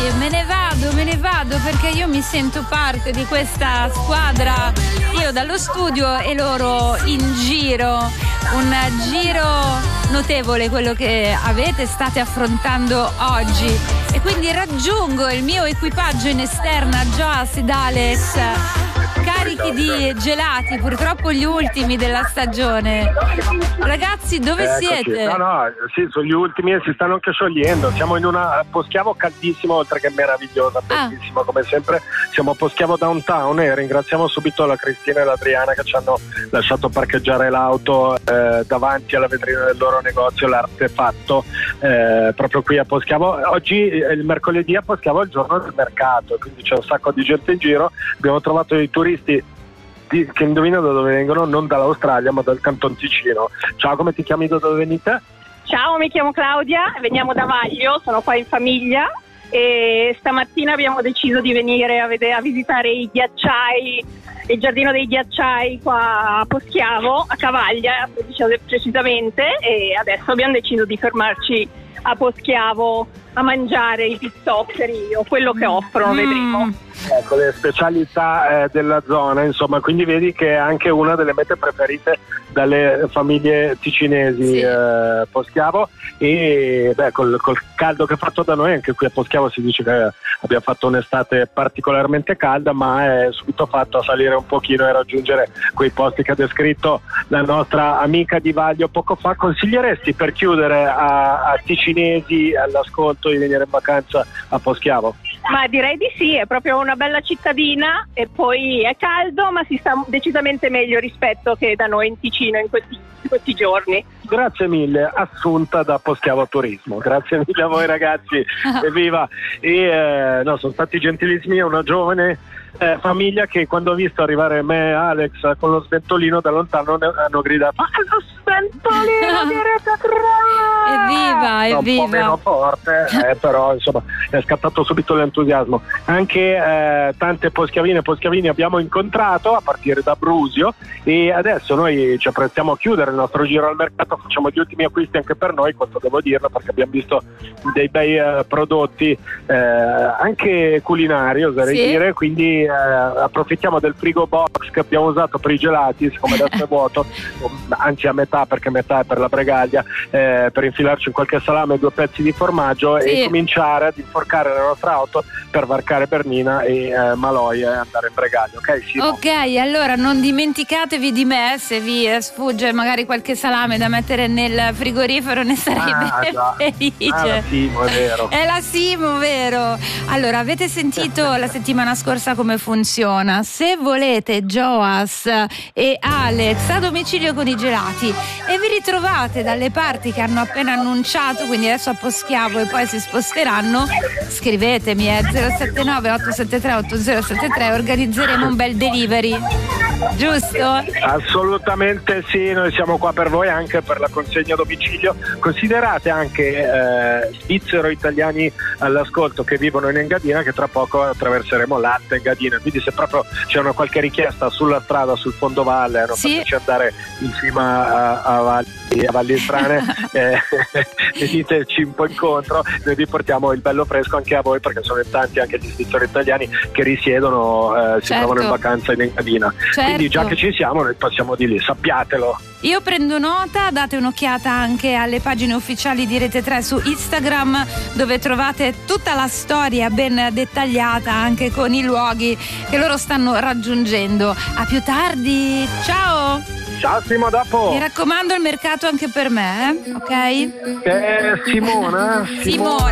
me ne vado perché io mi sento parte di questa squadra, io dallo studio e loro in giro. Un giro notevole quello che state affrontando oggi, e quindi raggiungo il mio equipaggio in esterna, Joas ed Alex, carichi di gelati, purtroppo gli ultimi della stagione. Ragazzi, dove siete? No, sì, sono gli ultimi e si stanno anche sciogliendo. Siamo in una Poschiavo caldissima, oltre che meravigliosa, bellissima come sempre. Siamo a Poschiavo Downtown e ringraziamo subito la Cristina e l'Adriana che ci hanno lasciato parcheggiare l'auto davanti alla vetrina del loro negozio, l'Artefatto, proprio qui a Poschiavo. Oggi il mercoledì a Poschiavo è il giorno del mercato, quindi c'è un sacco di gente in giro. Abbiamo trovato dei turisti che indovinano da dove vengono, non dall'Australia ma dal Canton Ticino. Ciao, come ti chiami, da dove venite? Ciao, mi chiamo Claudia, veniamo da Vaglio, sono qua in famiglia e stamattina abbiamo deciso di venire a visitare i ghiacciai, il giardino dei ghiacciai qua a Poschiavo, a Cavaglia precisamente, e adesso abbiamo deciso di fermarci a Poschiavo a mangiare i pizzoccheri o quello che offrono, vedremo. Ecco, le specialità della zona, insomma, quindi vedi che è anche una delle mete preferite dalle famiglie ticinesi, sì. Poschiavo, e col caldo che ha fatto da noi, anche qui a Poschiavo si dice che abbiamo fatto un'estate particolarmente calda, ma è subito fatto a salire un pochino e raggiungere quei posti che ha descritto la nostra amica di Vaglio poco fa. Consiglieresti, per chiudere, a ticinesi all'ascolto, di venire in vacanza a Poschiavo? Ma direi di sì, è proprio una bella cittadina e poi è caldo, ma si sta decisamente meglio rispetto che da noi in Ticino in questi giorni. Grazie mille, Assunta da Poschiavo Turismo. Grazie mille a voi ragazzi, evviva! E sono stati gentilissimi, è una giovane famiglia che quando ha visto arrivare me e Alex con lo sventolino da lontano hanno gridato: "Ma lo sventolino di Rete 3!" Evviva! Un po' meno forte, però insomma è scattato subito l'entusiasmo. Anche tante poschiavine e poschiavini abbiamo incontrato a partire da Brusio, e adesso noi ci apprestiamo a chiudere il nostro giro al mercato, facciamo gli ultimi acquisti anche per noi, questo devo dirlo, perché abbiamo visto dei bei prodotti anche culinari, oserei dire, quindi approfittiamo del frigo box che abbiamo usato per i gelati, siccome adesso è vuoto, anzi a metà, perché metà è per la bregaglia, per infilarci in qualche salame e 2 pezzi di formaggio, sì. E cominciare ad inforcare la nostra auto per varcare Bernina e Maloi e andare in bregaglia, ok? Sì, ok, allora non dimenticatevi di me, se vi sfugge magari qualche salame da mettere nel frigorifero, ne sarei felice. La Simo, è vero. È la Simo, vero? Allora, avete sentito la settimana scorsa come funziona? Se volete Joas e Alex a domicilio con i gelati e vi ritrovate dalle parti che hanno appena annunciato, quindi adesso a Poschiavo e poi si sposteranno, scrivetemi 079 873 8073, organizzeremo un bel delivery, giusto? Assolutamente sì, noi siamo qua per voi anche per la consegna a domicilio. Considerate anche svizzero italiani all'ascolto che vivono in Engadina, che tra poco attraverseremo l'Alta Engadina, quindi se proprio c'è una qualche richiesta sulla strada, sul fondovalle, non fateci andare in cima a Valli Strane, veniteci un po' incontro, noi vi portiamo il bello fresco anche a voi, perché sono in tanti anche gli svizzeri italiani che risiedono, si trovano in vacanza in Engadina, quindi già che ci siamo noi passiamo di lì, sappiatelo. Io prendo nota, date un'occhiata anche alle pagine ufficiali di Rete 3 su Instagram, dove trovate tutta la storia ben dettagliata, anche con i luoghi che loro stanno raggiungendo. A più tardi, ciao! Ciao Simo, dopo! Mi raccomando, il mercato anche per me, ok? Simona? Simona.